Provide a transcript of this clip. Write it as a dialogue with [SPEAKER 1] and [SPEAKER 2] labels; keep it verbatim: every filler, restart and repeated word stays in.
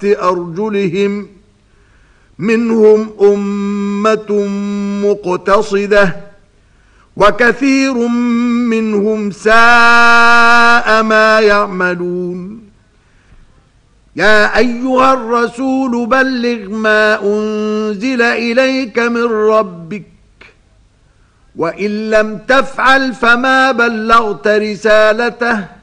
[SPEAKER 1] أرجلهم منهم أمة مقتصدة وكثير منهم ساء ما يعملون يا أيها الرسول بلغ ما أنزل إليك من ربك وإن لم تفعل فما بلغت رسالته